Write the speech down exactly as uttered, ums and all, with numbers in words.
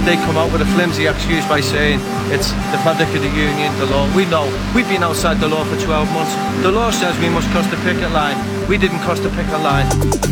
they come out with a flimsy excuse by saying it's the fabric of the union, the law. We know, we've been outside the law for twelve months. The law says we must cross the picket line. We didn't cross the picket line.